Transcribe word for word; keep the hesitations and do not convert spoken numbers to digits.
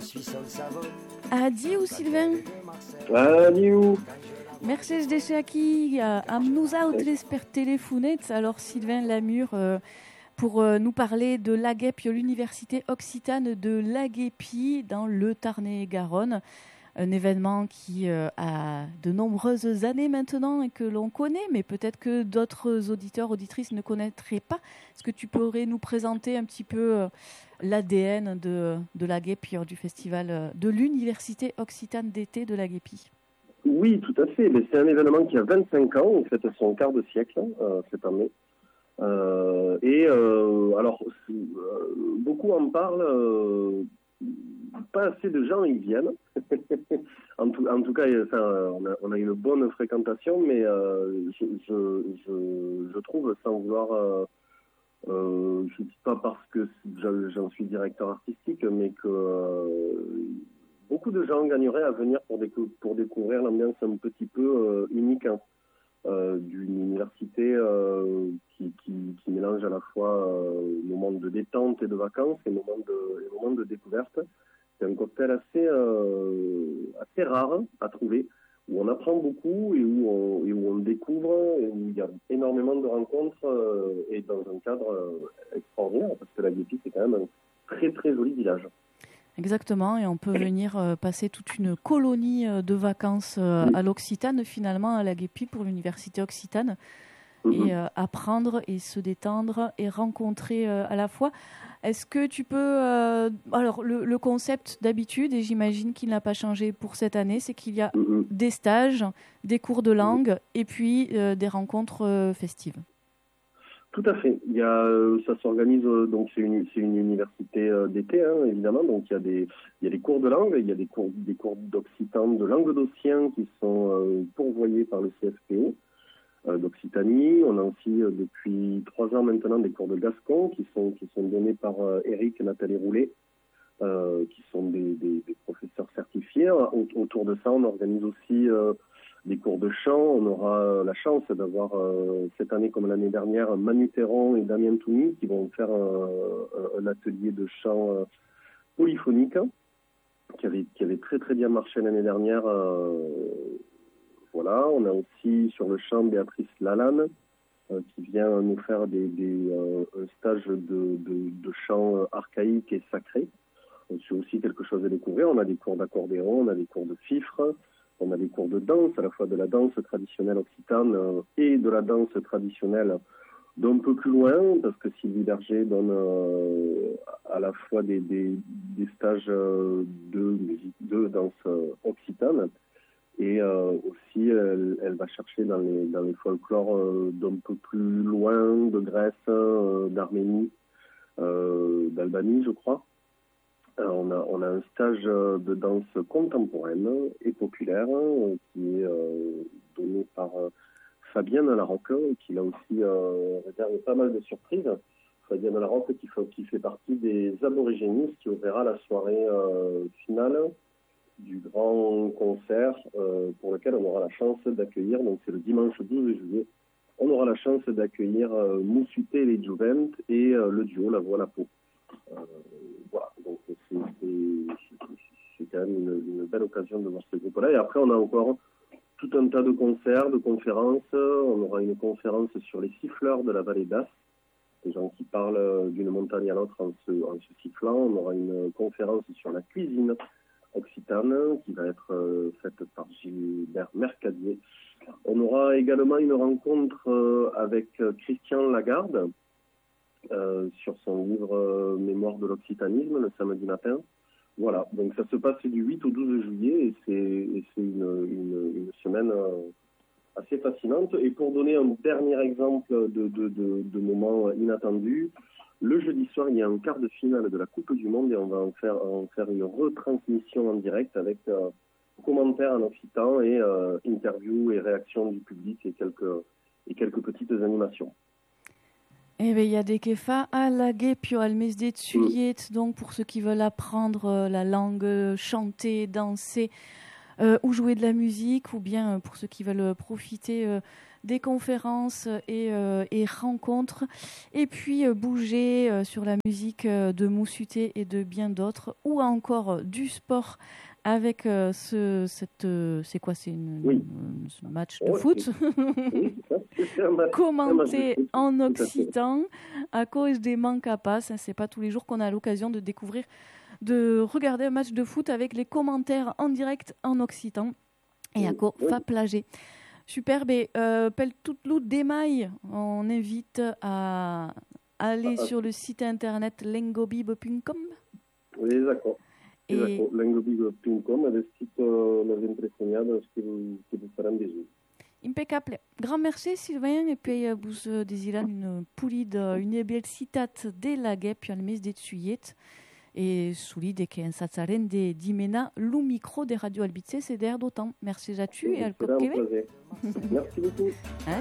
Adieu Sylvain. Adieu. Merci de aquí amb nosaltres per telefonet. Alors Sylvain Lamure euh, pour euh, nous parler de l'Aguepi, l'Université Occitane de l'Aguepi dans le Tarn-et-Garonne. Un événement qui euh, a de nombreuses années maintenant et que l'on connaît, mais peut-être que d'autres auditeurs, auditrices ne connaîtraient pas. Est-ce que tu pourrais nous présenter un petit peu euh, l'A D N de, de l'Aguepi, du festival euh, de l'Université Occitane d'été de l'Aguepi? Oui, tout à fait. Mais c'est un événement qui a vingt-cinq ans, en fait, son quart de siècle euh, cette année. Euh, et euh, alors, euh, beaucoup en parlent, euh, pas assez de gens y viennent. en, tout, en tout cas, enfin, on, a, on a une bonne fréquentation, mais euh, je, je, je, je trouve, sans vouloir, euh, euh, je ne dis pas parce que j'en suis directeur artistique, mais que euh, beaucoup de gens gagneraient à venir pour, décou- pour découvrir l'ambiance un petit peu euh, unique hein, euh, d'une université euh, qui, qui, qui mélange à la fois euh, moments de détente et de vacances et moments de, et moments de découverte. C'est un cocktail assez, euh, assez rare à trouver, où on apprend beaucoup et où on, et où on découvre, et où il y a énormément de rencontres euh, et dans un cadre euh, extraordinaire, parce que l'Aguepi, c'est quand même un très très joli village. Exactement, et on peut venir euh, passer toute une colonie euh, de vacances euh, à l'Occitane, finalement, à l'Aguepi pour l'Université Occitane, mm-hmm. et euh, apprendre et se détendre et rencontrer euh, à la fois. Est-ce que tu peux... Euh, alors, le, le concept d'habitude, et j'imagine qu'il n'a pas changé pour cette année, c'est qu'il y a mm-hmm. des stages, des cours de langue, mm-hmm. et puis euh, des rencontres euh, festives. Tout à fait. Il y a, ça s'organise, donc c'est une, c'est une université d'été, hein, évidemment. Donc il y a des, il y a des cours de langue, il y a des cours, des cours d'occitan, de languedocien qui sont euh, pourvoyés par le C F P O euh, d'Occitanie. On a aussi euh, depuis trois ans maintenant des cours de gascon qui sont qui sont donnés par euh, Eric et Nathalie Roulet, euh, qui sont des, des, des professeurs certifiés. Autour de ça, on organise aussi euh, des cours de chant. On aura la chance d'avoir euh, cette année comme l'année dernière Manu Théron et Damien Toumi qui vont faire un, un atelier de chant euh, polyphonique qui avait, qui avait très très bien marché l'année dernière. Euh, voilà, on a aussi sur le chant Béatrice Lalanne euh, qui vient nous faire des, des, euh, un stage de, de, de chant archaïque et sacré. C'est aussi quelque chose à découvrir. On a des cours d'accordéon, on a des cours de fifre. On a des cours de danse, à la fois de la danse traditionnelle occitane euh, et de la danse traditionnelle d'un peu plus loin, parce que Sylvie Berger donne euh, à la fois des, des, des stages euh, de musique, de danse euh, occitane, et euh, aussi elle, elle va chercher dans les, dans les folklores euh, d'un peu plus loin, de Grèce, euh, d'Arménie, euh, d'Albanie, je crois. On a, on a un stage de danse contemporaine et populaire euh, qui est euh, donné par euh, Fabienne Larocque, qui là aussi euh, réserve pas mal de surprises. Fabienne Larocque qui fait, qui fait partie des aborigénistes qui ouvrira la soirée euh, finale du grand concert euh, pour lequel on aura la chance d'accueillir, donc c'est le dimanche douze juillet, on aura la chance d'accueillir euh, Moussuté et les Juvent et euh, le duo La Voix La Peau. Euh, voilà, donc c'est, c'est, c'est quand même une, une belle occasion de voir ce groupe-là. Et après, on a encore tout un tas de concerts, de conférences. On aura une conférence sur les siffleurs de la vallée d'As, des gens qui parlent d'une montagne à l'autre en se, en se sifflant. On aura une conférence sur la cuisine occitane qui va être euh, faite par Gilbert Mercadier. On aura également une rencontre avec Christian Lagarde, Euh, sur son livre euh, Mémoire de l'occitanisme le samedi matin. Voilà, donc ça se passe du huit au douze juillet et c'est, et c'est une, une, une semaine euh, assez fascinante. Et pour donner un dernier exemple de, de, de, de moment inattendu, le jeudi soir, il y a un quart de finale de la Coupe du Monde et on va en faire, en faire une retransmission en direct avec euh, commentaires en occitan et euh, interviews et réactions du public et quelques, et quelques petites animations. Eh bien, il y a des kefa à l'Aguepi al mes de Tuliet, donc pour ceux qui veulent apprendre euh, la langue, chanter, danser euh, ou jouer de la musique, ou bien euh, pour ceux qui veulent profiter euh, des conférences et, euh, et rencontres. Et puis euh, bouger euh, sur la musique euh, de Moussuté et de bien d'autres, ou encore euh, du sport avec euh, ce, cette, euh, c'est quoi, c'est une, Oui. un match de Ouais, foot c'est- oui, c'est ça, c'est un match- commenté un match de foot, en tout à fait. occitan à cause des manques à passe. C'est pas tous les jours qu'on a l'occasion de découvrir, de regarder un match de foot avec les commentaires en direct en occitan. Et à Oui, quoi oui. fa plager. Super, ben, euh, pel tout loup d'émail, on invite à aller Ah, ah. sur le site internet lengobib point com. Oui, d'accord. Et Exacto. lengobib punto com, le site euh, les impressionados que vous, que vous faran des jeux. impeccable. Grand merci Sylvain, et puis euh, vous euh, désirez une pulide, une belle citate de la guêpe, al mes de Tsuyet, et solide que en satsaren de dimena lu micro de Radio Albitse, c'est d'air d'autant. Merci à tu et al C'était un cop plaisir. Merci beaucoup. Allez.